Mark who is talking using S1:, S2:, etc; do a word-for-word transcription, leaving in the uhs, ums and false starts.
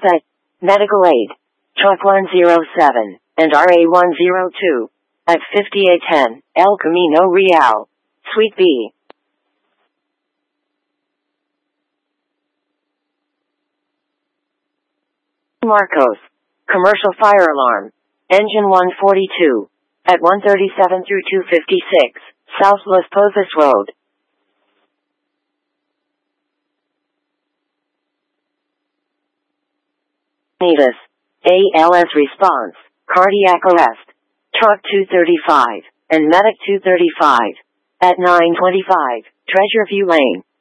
S1: Suspect, medical aid, truck one zero seven, and R A one zero two, at fifty-eight ten, El Camino Real, Suite B. Marcos, commercial fire alarm, engine one forty-two, at one thirty-seven through two fifty-six, South Las Pozas Road. Nevis, A L S response, cardiac arrest, truck two thirty-five, and medic two thirty-five, at nine twenty-five, Treasure View Lane.